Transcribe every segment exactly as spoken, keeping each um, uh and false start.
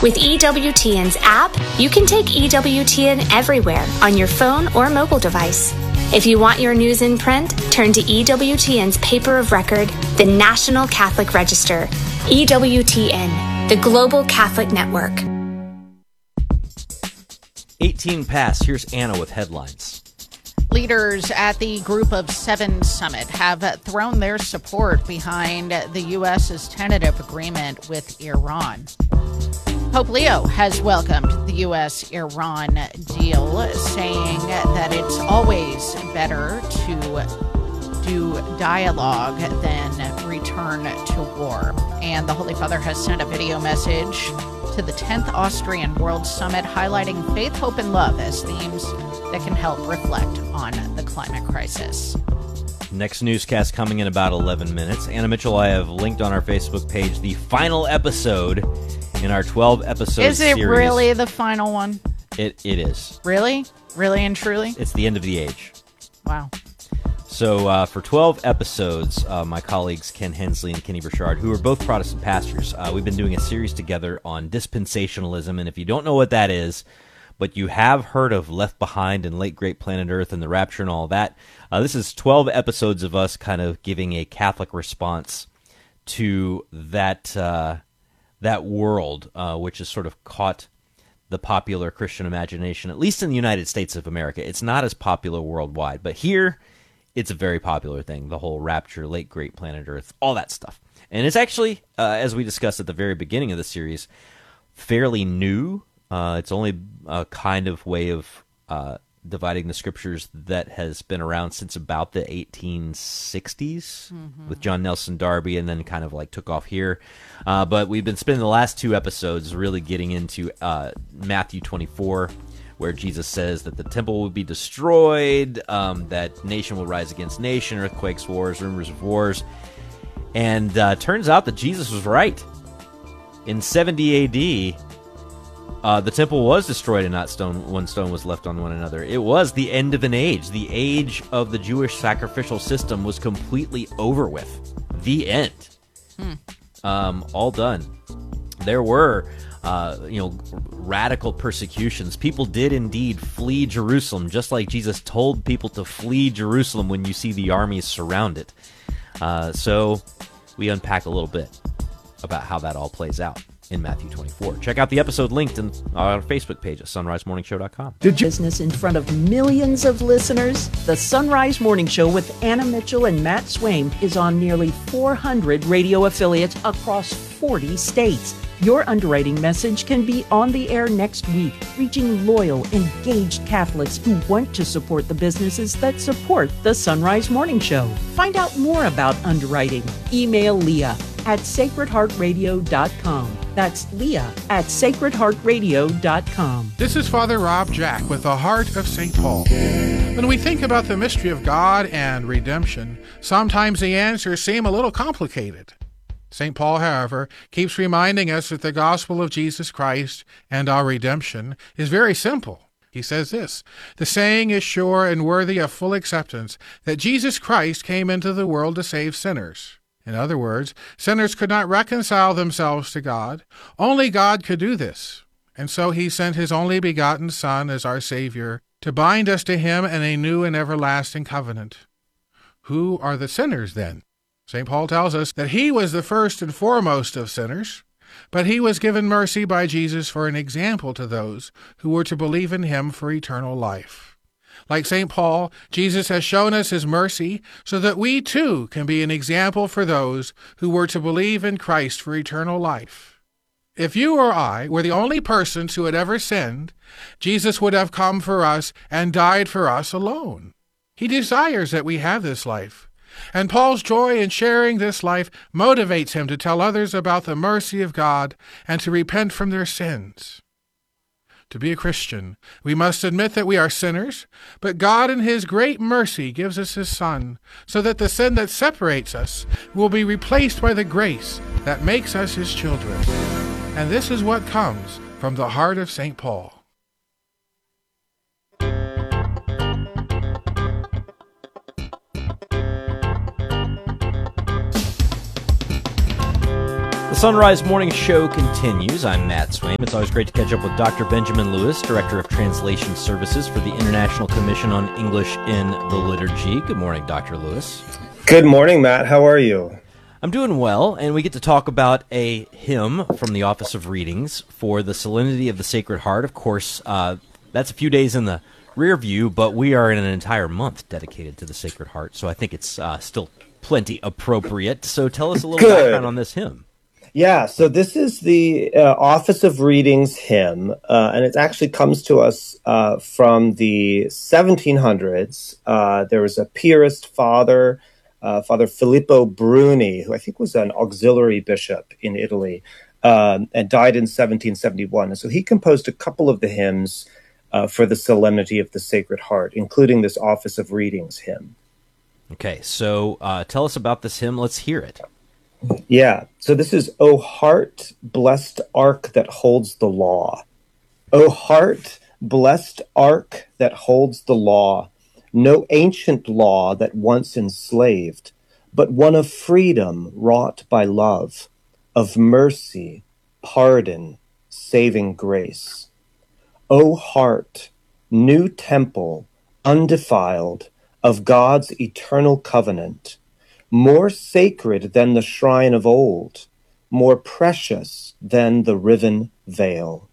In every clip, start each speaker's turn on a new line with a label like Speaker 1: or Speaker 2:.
Speaker 1: With E W T N's app, you can take E W T N everywhere on your phone or mobile device. If you want your news in print, turn to E W T N's paper of record, the National Catholic Register. E W T N, the Global Catholic Network.
Speaker 2: eighteen past. Here's Anna with headlines.
Speaker 3: Leaders at the Group of Seven summit have thrown their support behind the U S's tentative agreement with Iran. Pope Leo has welcomed the U S Iran deal, saying that it's always better to do dialogue than return to war. And the Holy Father has sent a video message to the tenth Austrian World Summit highlighting faith, hope, and love as themes that can help reflect on the climate crisis.
Speaker 2: Next newscast coming in about eleven minutes. Anna Mitchell, I have linked on our Facebook page the final episode in our twelve episode
Speaker 3: series. Is it
Speaker 2: series.
Speaker 3: really the final one?
Speaker 2: It It is.
Speaker 3: Really? Really and truly?
Speaker 2: It's the end of the age.
Speaker 3: Wow.
Speaker 2: So uh, for twelve episodes, uh, my colleagues Ken Hensley and Kenny Burchard, who are both Protestant pastors, uh, we've been doing a series together on dispensationalism. And if you don't know what that is, but you have heard of Left Behind and Late Great Planet Earth and the Rapture and all that, uh, this is twelve episodes of us kind of giving a Catholic response to that uh, that world, uh, which has sort of caught the popular Christian imagination, at least in the United States of America. It's not as popular worldwide, but here it's a very popular thing, the whole Rapture, Late Great Planet Earth, all that stuff. And it's actually, uh, as we discussed at the very beginning of the series, fairly new. Uh, it's only a kind of way of uh, dividing the scriptures that has been around since about the eighteen sixties mm-hmm. with John Nelson Darby, and then kind of like took off here. Uh, but we've been spending the last two episodes really getting into uh, Matthew twenty-four, where Jesus says that the temple will be destroyed, um, that nation will rise against nation, earthquakes, wars, rumors of wars. And uh, turns out that Jesus was right. In seventy A D, uh, the temple was destroyed and not stone, one stone was left on one another. It was the end of an age. The age of the Jewish sacrificial system was completely over with. The end. Hmm. Um, all done. There were... Uh, you know, radical persecutions. People did indeed flee Jerusalem, just like Jesus told people to flee Jerusalem when you see the armies surround it. Uh, so we unpack a little bit about how that all plays out in Matthew twenty-four. Check out the episode linked in our Facebook page at sunrise morning show dot com.
Speaker 4: Did you business in front of millions of listeners? The Sunrise Morning Show with Anna Mitchell and Matt Swaim is on nearly four hundred radio affiliates across forty states. Your underwriting message can be on the air next week, reaching loyal, engaged Catholics who want to support the businesses that support the Sunrise Morning Show. Find out more about underwriting. Email Leah at sacred heart radio dot com. That's Leah at sacred heart radio dot com.
Speaker 5: This is Father Rob Jack with the Heart of Saint Paul. When we think about the mystery of God and redemption, sometimes the answers seem a little complicated. Saint Paul, however, keeps reminding us that the gospel of Jesus Christ and our redemption is very simple. He says this: the saying is sure and worthy of full acceptance that Jesus Christ came into the world to save sinners. In other words, sinners could not reconcile themselves to God. Only God could do this. And so he sent his only begotten Son as our Savior to bind us to him in a new and everlasting covenant. Who are the sinners then? Saint Paul tells us that he was the first and foremost of sinners, but he was given mercy by Jesus for an example to those who were to believe in him for eternal life. Like Saint Paul, Jesus has shown us his mercy so that we too can be an example for those who were to believe in Christ for eternal life. If you or I were the only persons who had ever sinned, Jesus would have come for us and died for us alone. He desires that we have this life. And Paul's joy in sharing this life motivates him to tell others about the mercy of God and to repent from their sins. To be a Christian, we must admit that we are sinners, but God in his great mercy gives us his Son, so that the sin that separates us will be replaced by the grace that makes us his children. And this is what comes from the heart of Saint Paul.
Speaker 2: The Sunrise Morning Show continues. I'm Matt Swaim. It's always great to catch up with Doctor Benjamin Lewis, Director of Translation Services for the International Commission on English in the Liturgy. Good morning, Doctor Lewis.
Speaker 6: Good morning, Matt. How are you?
Speaker 2: I'm doing well, and we get to talk about a hymn from the Office of Readings for the Solemnity of the Sacred Heart. Of course, uh, that's a few days in the rear view, but we are in an entire month dedicated to the Sacred Heart, so I think it's uh, still plenty appropriate. So tell us a little
Speaker 6: Good.
Speaker 2: background on this hymn.
Speaker 6: Yeah, so this is the uh, Office of Readings hymn, uh, and it actually comes to us uh, from the seventeen hundreds. Uh, there was a Piarist father, uh, Father Filippo Bruni, who I think was an auxiliary bishop in Italy, um, and died in seventeen seventy-one. And so he composed a couple of the hymns uh, for the Solemnity of the Sacred Heart, including this Office of Readings hymn.
Speaker 2: Okay, so uh, tell us about this hymn. Let's hear it.
Speaker 6: Yeah, so this is, O heart, blessed ark that holds the law. O heart, blessed ark that holds the law. No ancient law that once enslaved, but one of freedom wrought by love, of mercy, pardon, saving grace. O heart, new temple, undefiled, of God's eternal covenant, more sacred than the shrine of old, more precious than the riven veil.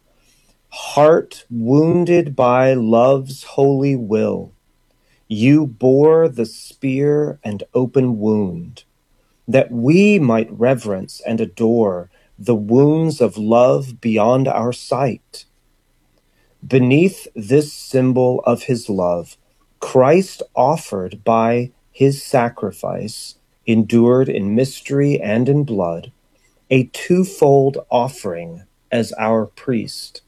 Speaker 6: Heart wounded by love's holy will, you bore the spear and open wound, that we might reverence and adore the wounds of love beyond our sight. Beneath this symbol of his love, Christ offered by his sacrifice, endured in mystery and in blood, a twofold offering as our priest.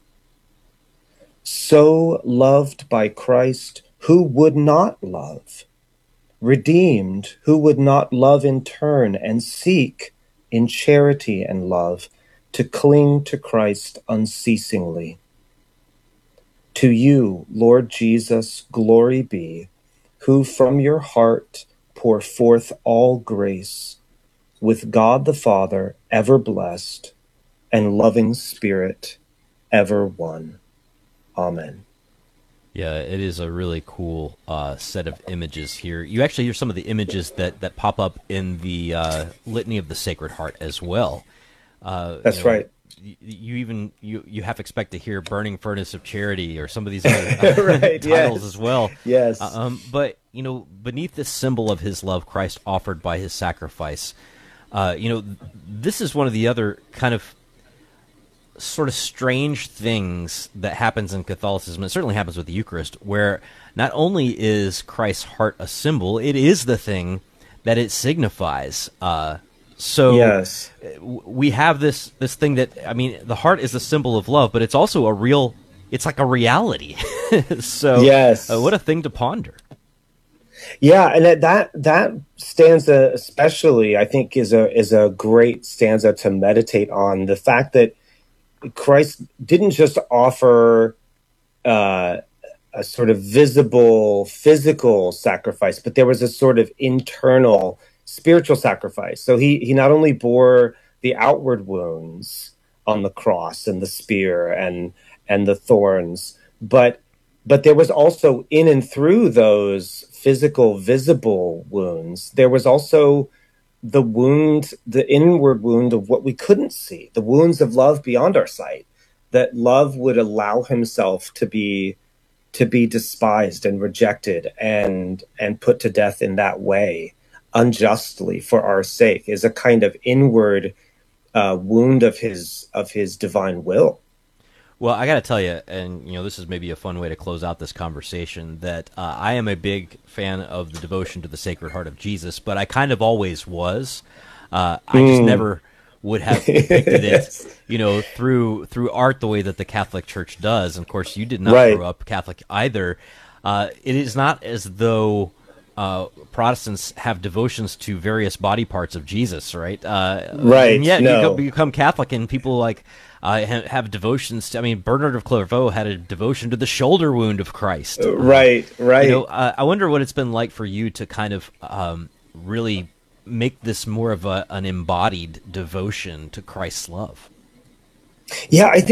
Speaker 6: So loved by Christ, who would not love? Redeemed, who would not love in turn and seek in charity and love to cling to Christ unceasingly. To you, Lord Jesus, glory be, who from your heart pour forth all grace, with God the Father ever blessed, and loving Spirit ever one. Amen.
Speaker 2: Yeah, it is a really cool uh, set of images here. You actually hear some of the images that, that pop up in the uh, Litany of the Sacred Heart as well. Uh,
Speaker 6: That's
Speaker 2: you know,
Speaker 6: right.
Speaker 2: You, you even you, you half expect to hear "Burning Furnace of Charity" or some of these other uh,
Speaker 6: right,
Speaker 2: titles
Speaker 6: yes.
Speaker 2: as well.
Speaker 6: Yes.
Speaker 2: Uh, um, but you know, beneath this symbol of his love, Christ offered by his sacrifice. Uh, you know, this is one of the other kind of sort of strange things that happens in Catholicism. It certainly happens with the Eucharist, where not only is Christ's heart a symbol, it is the thing that it signifies. Uh, so
Speaker 6: yes.
Speaker 2: we have this this thing that, I mean, the heart is a symbol of love, but it's also a real, it's like a reality. so
Speaker 6: yes.
Speaker 2: uh, what a thing to ponder.
Speaker 6: Yeah, and that, that that stanza especially, I think, is a is a great stanza to meditate on. The fact that Christ didn't just offer uh, a sort of visible physical sacrifice, but there was a sort of internal spiritual sacrifice. So he he not only bore the outward wounds on the cross and the spear and and the thorns, but but there was also in and through those physical, visible wounds, there was also the wound, the inward wound of what we couldn't see, the wounds of love beyond our sight, that love would allow himself to be to be despised and rejected and and put to death in that way unjustly for our sake, is a kind of inward uh, wound of his of his divine will.
Speaker 2: Well, I got to tell you, and you know, this is maybe a fun way to close out this conversation, that uh, I am a big fan of the devotion to the Sacred Heart of Jesus, but I kind of always was. Uh, I just
Speaker 6: Mm.
Speaker 2: never would have depicted
Speaker 6: Yes.
Speaker 2: it, you know, through through art the way that the Catholic Church does. And of course, you did not
Speaker 6: Right.
Speaker 2: grow up Catholic either. Uh, it is not as though uh, Protestants have devotions to various body parts of Jesus, right? Uh,
Speaker 6: Right,
Speaker 2: And yet
Speaker 6: no.
Speaker 2: you go- become Catholic, and people like uh, ha- have devotions to. I mean, Bernard of Clairvaux had a devotion to the shoulder wound of Christ.
Speaker 6: Right, right.
Speaker 2: You know, uh, I wonder what it's been like for you to kind of um, really make this more of a, an embodied devotion to Christ's love?
Speaker 6: Yeah, I think